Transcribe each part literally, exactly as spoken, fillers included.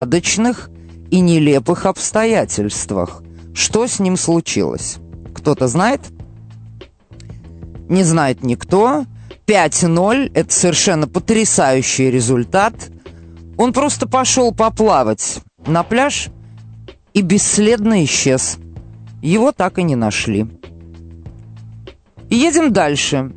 загадочных и нелепых обстоятельствах. Что с ним случилось? Кто-то знает? Не знает никто. пять ноль – это совершенно потрясающий результат. Он просто пошел поплавать на пляж и бесследно исчез. Его так и не нашли. Едем дальше.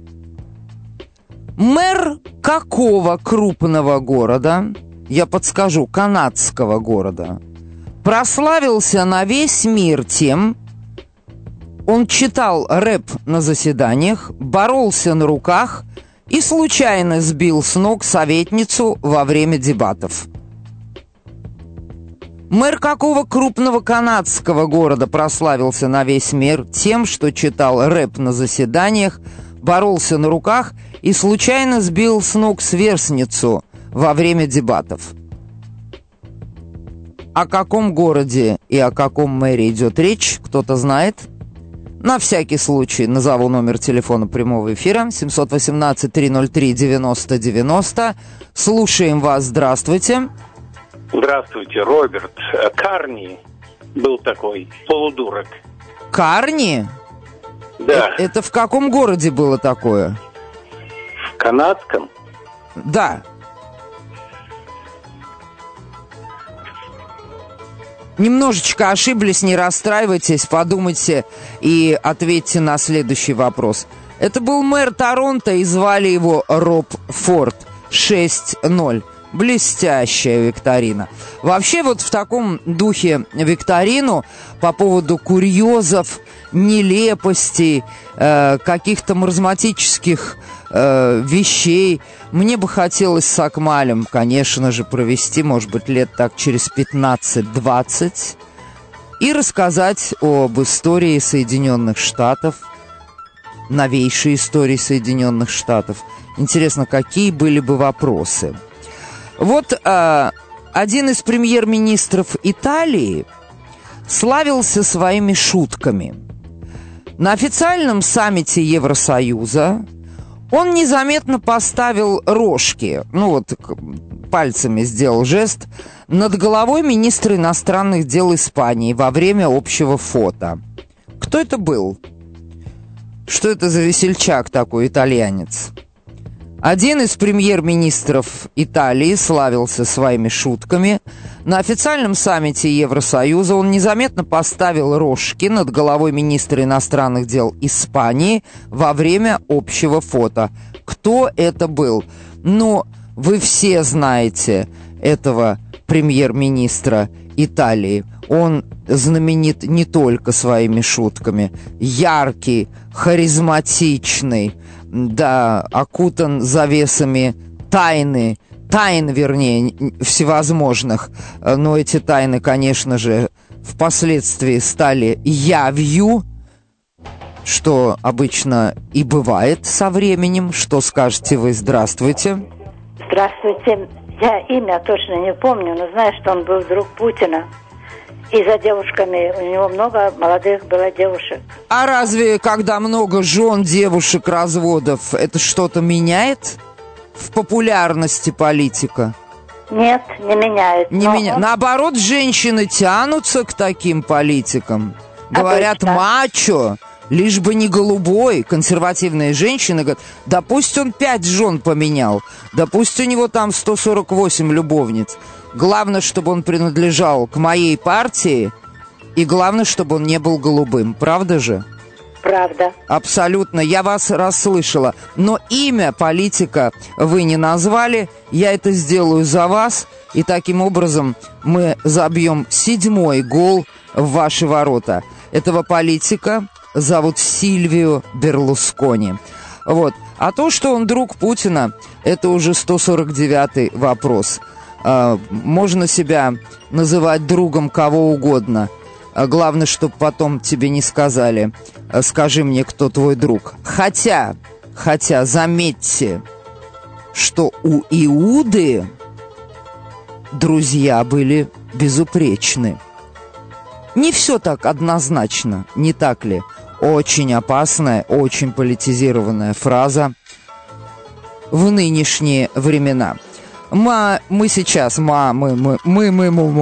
Мэр какого крупного города, я подскажу, канадского города, прославился на весь мир тем, он читал рэп на заседаниях, боролся на руках и случайно сбил с ног советницу во время дебатов? Мэр какого крупного канадского города прославился на весь мир тем, что читал рэп на заседаниях, боролся на руках и случайно сбил с ног сверстницу во время дебатов? О каком городе и о каком мэре идет речь, кто-то знает? На всякий случай назову номер телефона прямого эфира семь один восемь три ноль три девяносто девяносто. Слушаем вас, здравствуйте. Здравствуйте, Роберт. Карни был такой, полудурок. Карни? Да. Э- это в каком городе было такое? В канадском? Да. Немножечко ошиблись, не расстраивайтесь, подумайте и ответьте на следующий вопрос. Это был мэр Торонто, и звали его Роб Форд. шесть ноль. Блестящая викторина. Вообще вот в таком духе викторину по поводу курьезов, нелепостей, э, каких-то маразматических э, вещей мне бы хотелось с Акмалем, конечно же, провести, может быть, лет так через пятнадцать-двадцать и рассказать об истории Соединенных Штатов, новейшей истории Соединенных Штатов. Интересно, какие были бы вопросы? Вот э, один из премьер-министров Италии славился своими шутками. На официальном саммите Евросоюза он незаметно поставил рожки, ну вот пальцами сделал жест, над головой министра иностранных дел Испании во время общего фото. Кто это был? Что это за весельчак такой, итальянец? Один из премьер-министров Италии славился своими шутками. На официальном саммите Евросоюза он незаметно поставил рожки над головой министра иностранных дел Испании во время общего фото. Кто это был? Ну, вы все знаете этого премьер-министра Италии. Он знаменит не только своими шутками. Яркий, харизматичный, да, окутан завесами тайны, тайн, вернее, всевозможных. Но эти тайны, конечно же, впоследствии стали явью, что обычно и бывает со временем. Что скажете вы? Здравствуйте. Здравствуйте. Я имя точно не помню, но знаю, что он был друг Путина. И за девушками, у него много молодых было девушек. А разве, когда много жен, девушек, разводов, это что-то меняет в популярности политика? Нет, не меняет. Не меня... он... Наоборот, женщины тянутся к таким политикам. Говорят, Обычно. Мачо, лишь бы не голубой. Консервативные женщины говорят, да пусть он пять жен поменял, да пусть у него там сто сорок восемь любовниц. Главное, чтобы он принадлежал к моей партии, и главное, чтобы он не был голубым. Правда же? Правда. Абсолютно. Я вас расслышала. Но имя политика вы не назвали. Я это сделаю за вас. И таким образом мы забьем седьмой гол в ваши ворота. Этого политика зовут Сильвио Берлускони. Вот. А то, что он друг Путина, это уже сто сорок девятый вопрос. Можно себя называть другом кого угодно. Главное, чтобы потом тебе не сказали, скажи мне, кто твой друг. Хотя, хотя, заметьте, что у Иуды друзья были безупречны. Не все так однозначно, не так ли? Очень опасная, очень политизированная фраза в нынешние времена. Мы, мы сейчас, ма, мы, мы, мы, мы, мы,